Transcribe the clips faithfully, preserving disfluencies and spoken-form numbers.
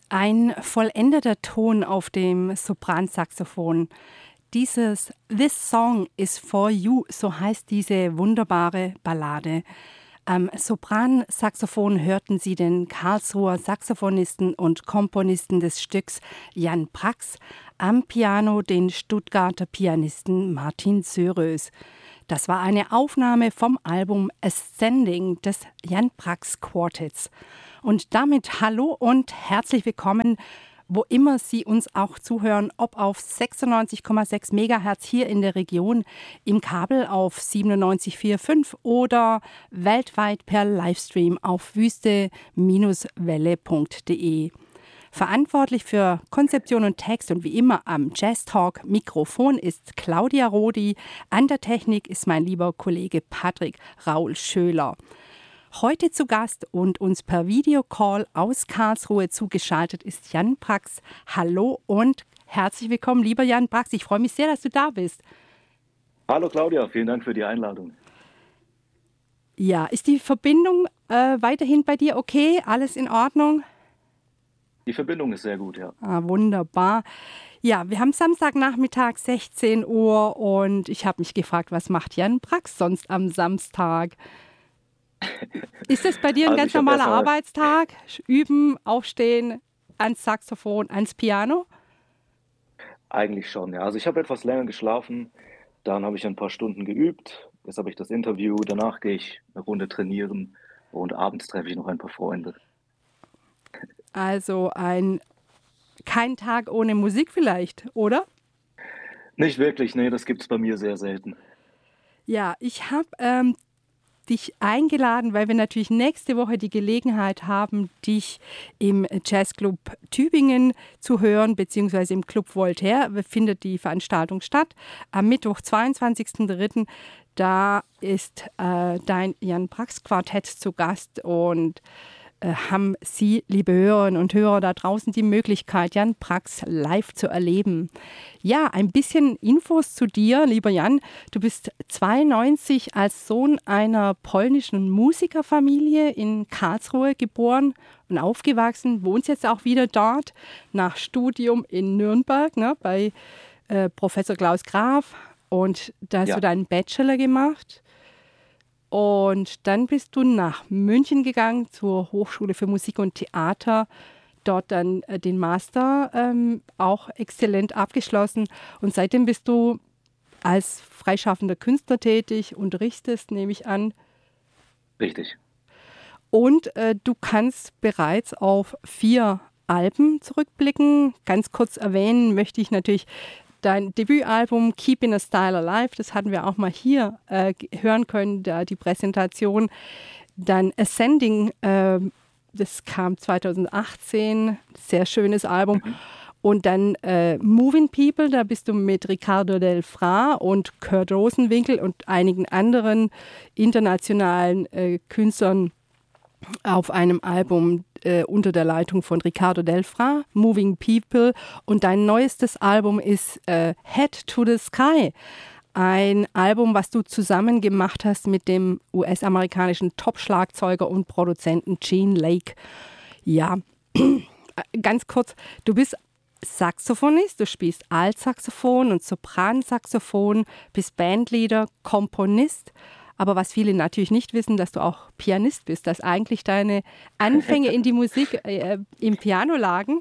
Ein vollendeter Ton auf dem Sopransaxophon. Dieses This Song is for You, so heißt diese wunderbare Ballade. Am Sopransaxophon hörten Sie den Karlsruher Saxophonisten und Komponisten des Stücks Jan Brax, am Piano den Stuttgarter Pianisten Martin Sörös. Das war eine Aufnahme vom Album Ascending des Jan Brax Quartetts. Und damit hallo und herzlich willkommen, wo immer Sie uns auch zuhören, ob auf sechsundneunzig Komma sechs Megahertz hier in der Region, im Kabel auf siebenundneunzig Komma fünf oder weltweit per Livestream auf wüste Welle punkt de. Verantwortlich für Konzeption und Text und wie immer am Jazz Talk Mikrofon ist Claudia Rodi. An der Technik ist mein lieber Kollege Patrick Raul Schöler. Heute zu Gast und uns per Videocall aus Karlsruhe zugeschaltet ist Jan Brax. Hallo und herzlich willkommen, lieber Jan Brax. Ich freue mich sehr, dass du da bist. Hallo Claudia, vielen Dank für die Einladung. Ja, ist die Verbindung äh, weiterhin bei dir okay? Alles in Ordnung? Die Verbindung ist sehr gut, ja. Ah, wunderbar. Ja, wir haben Samstagnachmittag, sechzehn Uhr und ich habe mich gefragt, was macht Jan Brax sonst am Samstag? Ist das bei dir ein Also ganz ich hab normaler erst mal- Arbeitstag? Üben, aufstehen, ans Saxophon, ans Piano? Eigentlich schon, ja. Also ich habe etwas länger geschlafen, dann habe ich ein paar Stunden geübt, jetzt habe ich das Interview, danach gehe ich eine Runde trainieren und abends treffe ich noch ein paar Freunde. Also ein kein Tag ohne Musik vielleicht, oder? Nicht wirklich, nee, das gibt's bei mir sehr selten. Ja, ich habe ähm, dich eingeladen, weil wir natürlich nächste Woche die Gelegenheit haben, dich im Jazzclub Tübingen zu hören, beziehungsweise im Club Voltaire findet die Veranstaltung statt. Am Mittwoch, zweiundzwanzigsten dritten Da ist äh, dein Jan Brax Quartett zu Gast und äh, haben Sie, liebe Hörerinnen und Hörer da draußen, die Möglichkeit, Jan Brax live zu erleben. Ja, ein bisschen Infos zu dir, lieber Jan. Du bist zweiundneunzig als Sohn einer polnischen Musikerfamilie in Karlsruhe geboren und aufgewachsen, wohnst jetzt auch wieder dort, nach Studium in Nürnberg, ne, bei äh, Professor Klaus Graf. Und da hast Ja. du deinen Bachelor gemacht. Und dann bist du nach München gegangen zur Hochschule für Musik und Theater. Dort dann äh, den Master ähm, auch exzellent abgeschlossen. Und seitdem bist du als freischaffender Künstler tätig, unterrichtest, nehme ich an. Richtig. Und äh, du kannst bereits auf vier Alben zurückblicken. Ganz kurz erwähnen möchte ich natürlich dein Debütalbum Keeping a Style Alive. Das hatten wir auch mal hier äh, g- hören können, da die Präsentation. Dann Ascending, äh, das kam zweitausendachtzehn, sehr schönes Album. Und dann äh, Moving People, da bist du mit Ricardo Del Fra und Kurt Rosenwinkel und einigen anderen internationalen äh, Künstlern auf einem Album äh, unter der Leitung von Ricardo Del Fra, Moving People. Und dein neuestes Album ist äh, Head to the Sky. Ein Album, was du zusammen gemacht hast mit dem U S-amerikanischen Top-Schlagzeuger und Produzenten Gene Lake. Ja, ganz kurz, du bist Saxophonist, du spielst Altsaxophon und Sopransaxophon, bist Bandleader, Komponist. Aber was viele natürlich nicht wissen, dass du auch Pianist bist, dass eigentlich deine Anfänge in die Musik äh, im Piano lagen.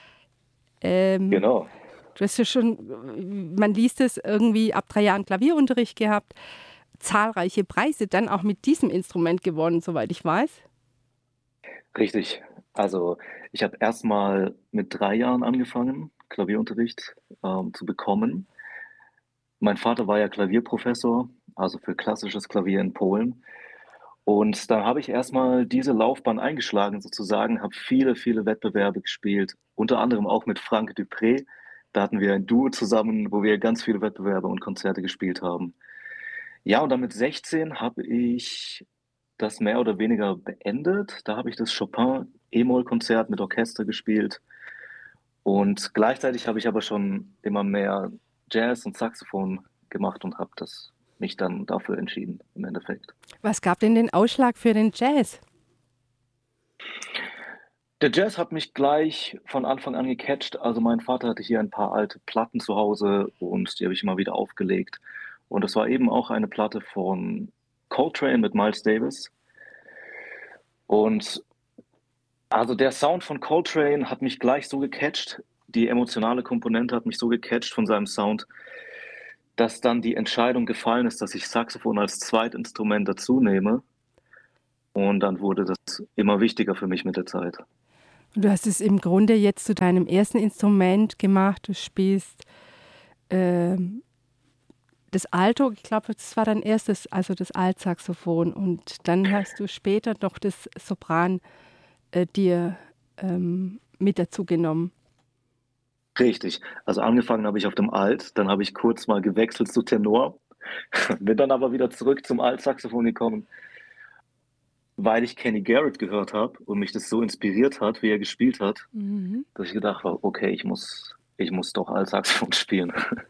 Ähm, Genau. Du hast ja schon, man liest es, irgendwie ab drei Jahren Klavierunterricht gehabt, zahlreiche Preise dann auch mit diesem Instrument gewonnen, soweit ich weiß. Richtig. Also ich habe erstmal mit drei Jahren angefangen, Klavierunterricht ähm, zu bekommen. Mein Vater war ja Klavierprofessor, also für klassisches Klavier in Polen. Und dann habe ich erstmal diese Laufbahn eingeschlagen sozusagen, habe viele, viele Wettbewerbe gespielt, unter anderem auch mit Frank Dupré. Da hatten wir ein Duo zusammen, wo wir ganz viele Wettbewerbe und Konzerte gespielt haben. Ja, und dann mit sechzehn habe ich das mehr oder weniger beendet. Da habe ich das Chopin E-Moll-Konzert mit Orchester gespielt. Und gleichzeitig habe ich aber schon immer mehr Jazz und Saxophon gemacht und habe das mich dann dafür entschieden im Endeffekt. Was gab denn den Ausschlag für den Jazz? Der Jazz hat mich gleich von Anfang an gecatcht. Also, mein Vater hatte hier ein paar alte Platten zu Hause und die habe ich immer wieder aufgelegt. Und das war eben auch eine Platte von Coltrane mit Miles Davis. Und also, der Sound von Coltrane hat mich gleich so gecatcht. Die emotionale Komponente hat mich so gecatcht von seinem Sound, dass dann die Entscheidung gefallen ist, dass ich Saxophon als Zweitinstrument dazu nehme. Und dann wurde das immer wichtiger für mich mit der Zeit. Und du hast es im Grunde jetzt zu deinem ersten Instrument gemacht. Du spielst ähm, das Alto, ich glaube, das war dein erstes, also das Altsaxophon. Und dann hast du später noch das Sopran äh, dir ähm, mit dazu genommen. Richtig. Also angefangen habe ich auf dem Alt, dann habe ich kurz mal gewechselt zu Tenor, bin dann aber wieder zurück zum Altsaxophon gekommen, weil ich Kenny Garrett gehört habe und mich das so inspiriert hat, wie er gespielt hat, Mhm. dass ich gedacht habe, okay, ich muss, ich muss doch Altsaxophon spielen.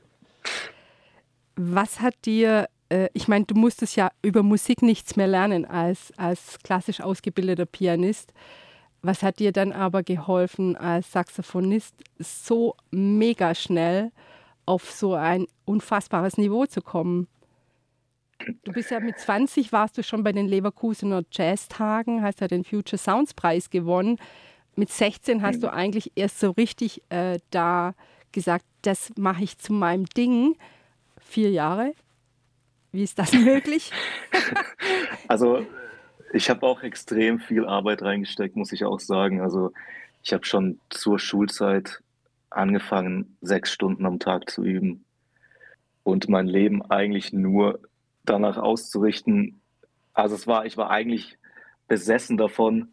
Was hat dir, äh, ich meine, du musstest ja über Musik nichts mehr lernen als, als klassisch ausgebildeter Pianist. Was hat dir dann aber geholfen, als Saxophonist so mega schnell auf so ein unfassbares Niveau zu kommen? Du bist ja mit zwanzig warst du schon bei den Leverkusener Jazztagen, hast ja den Future Sounds Preis gewonnen. Mit sechzehn hast du eigentlich erst so richtig äh, da gesagt, das mache ich zu meinem Ding. Vier Jahre? Wie ist das möglich? Also ich habe auch extrem viel Arbeit reingesteckt, muss ich auch sagen. Also ich habe schon zur Schulzeit angefangen, sechs Stunden am Tag zu üben und mein Leben eigentlich nur danach auszurichten. Also es war, ich war eigentlich besessen davon,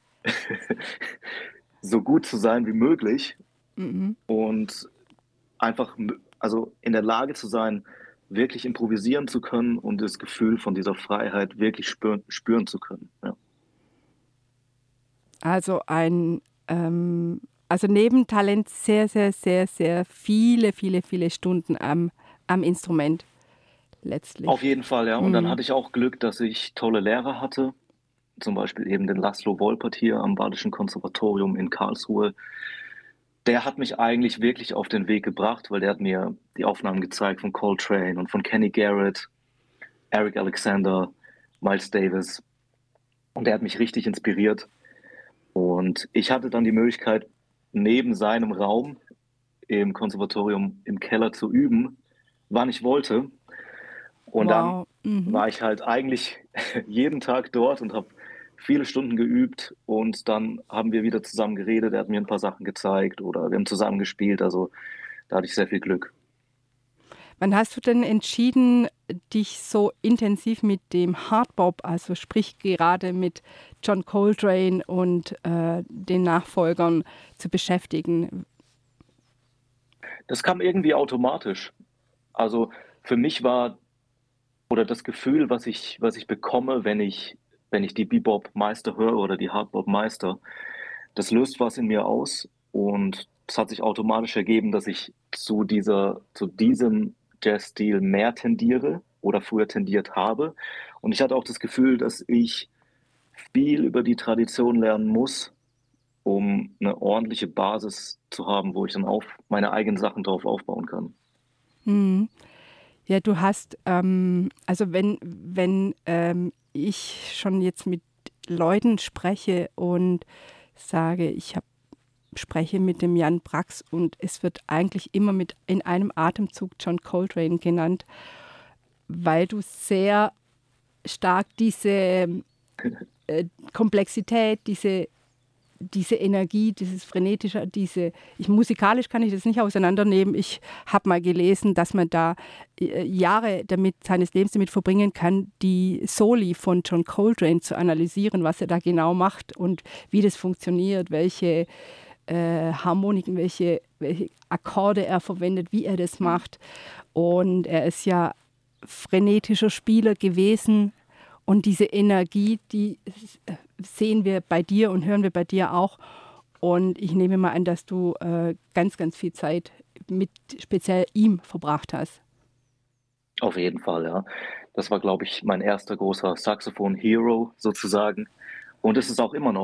so gut zu sein wie möglich Mhm. und einfach, also in der Lage zu sein, wirklich improvisieren zu können und das Gefühl von dieser Freiheit wirklich spüren, spüren zu können. Ja. Also ein, ähm, also neben Talent sehr, sehr, sehr, sehr viele, viele, viele Stunden am, am Instrument Auf letztlich. jeden Fall, ja. Und dann Mhm. hatte ich auch Glück, dass ich tolle Lehrer hatte, zum Beispiel eben den Laszlo Wolpert hier am Badischen Konservatorium in Karlsruhe. Der hat mich eigentlich wirklich auf den Weg gebracht, weil der hat mir die Aufnahmen gezeigt von Coltrane und von Kenny Garrett, Eric Alexander, Miles Davis. Und der hat mich richtig inspiriert. Und ich hatte dann die Möglichkeit, neben seinem Raum im Konservatorium im Keller zu üben, wann ich wollte. Und dann Wow. Mhm. war ich halt eigentlich jeden Tag dort und habe viele Stunden geübt und dann haben wir wieder zusammen geredet. Er hat mir ein paar Sachen gezeigt oder wir haben zusammen gespielt. Also da hatte ich sehr viel Glück. Wann hast du denn entschieden, dich so intensiv mit dem Hardbop, also sprich gerade mit John Coltrane und äh, den Nachfolgern zu beschäftigen? Das kam irgendwie automatisch. Also für mich war oder das Gefühl, was ich, was ich bekomme, wenn ich, wenn ich die Bebop-Meister höre oder die Hardbop-Meister, das löst was in mir aus und es hat sich automatisch ergeben, dass ich zu dieser, zu diesem Jazzstil mehr tendiere oder früher tendiert habe. Und ich hatte auch das Gefühl, dass ich viel über die Tradition lernen muss, um eine ordentliche Basis zu haben, wo ich dann auf meine eigenen Sachen drauf aufbauen kann. Mhm. Ja, du hast, ähm, also wenn, wenn ähm, ich schon jetzt mit Leuten spreche und sage, ich hab, spreche mit dem Jan Brax und es wird eigentlich immer mit in einem Atemzug John Coltrane genannt, weil du sehr stark diese äh, Komplexität, diese diese Energie, dieses frenetische, diese, ich musikalisch kann ich das nicht auseinandernehmen. Ich habe mal gelesen, dass man da äh, Jahre damit seines Lebens damit verbringen kann, die Soli von John Coltrane zu analysieren, was er da genau macht und wie das funktioniert, welche äh, Harmoniken, welche, welche Akkorde er verwendet, wie er das macht. Und er ist ja frenetischer Spieler gewesen. Und diese Energie, die sehen wir bei dir und hören wir bei dir auch. Und ich nehme mal an, dass du äh, ganz, ganz viel Zeit mit speziell ihm verbracht hast. Auf jeden Fall, ja. Das war, glaube ich, mein erster großer Saxophon-Hero sozusagen. Und es ist auch immer noch.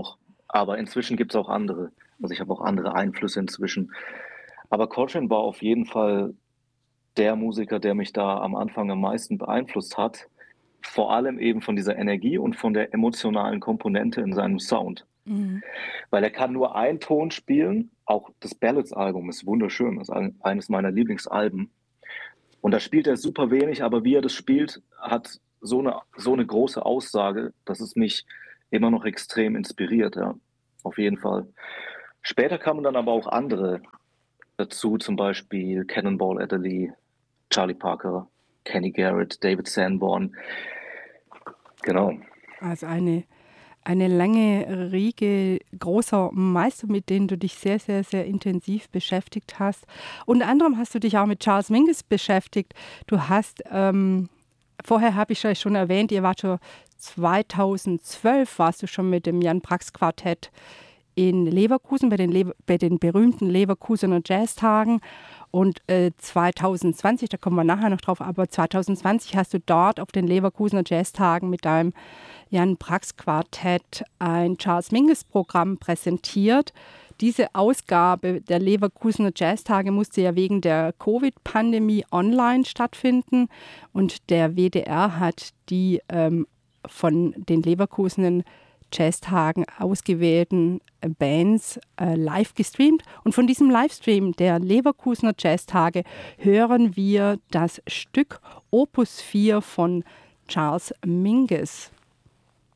Aber inzwischen gibt es auch andere. Also ich habe auch andere Einflüsse inzwischen. Aber Coltrane war auf jeden Fall der Musiker, der mich da am Anfang am meisten beeinflusst hat. Vor allem eben von dieser Energie und von der emotionalen Komponente in seinem Sound. Mhm. Weil er kann nur einen Ton spielen. Auch das Ballads-Album ist wunderschön. Das ist ein, eines meiner Lieblingsalben. Und da spielt er super wenig, aber wie er das spielt, hat so eine, so eine große Aussage, dass es mich immer noch extrem inspiriert, ja. Auf jeden Fall. Später kamen dann aber auch andere dazu, zum Beispiel Cannonball Adderley, Charlie Parker, Kenny Garrett, David Sanborn. Genau. Also eine, eine lange Riege großer Meister, mit denen du dich sehr, sehr, sehr intensiv beschäftigt hast. Unter anderem hast du dich auch mit Charles Mingus beschäftigt. Du hast, ähm, vorher habe ich schon erwähnt, ihr wart schon zweitausendzwölf, warst du schon mit dem Jan Brax Quartett in Leverkusen, bei den, Le- bei den berühmten Leverkusener Jazztagen. Und äh, zweitausendzwanzig, da kommen wir nachher noch drauf, aber zweitausendzwanzig hast du dort auf den Leverkusener Jazztagen mit deinem Jan Brax Quartett ein Charles Mingus Programm präsentiert. Diese Ausgabe der Leverkusener Jazztage musste ja wegen der Covid-Pandemie online stattfinden und der W D R hat die ähm, von den Leverkusener Jazztagen ausgewählten äh, Bands äh, live gestreamt. Und von diesem Livestream der Leverkusener Jazztage hören wir das Stück Opus vier von Charles Mingus.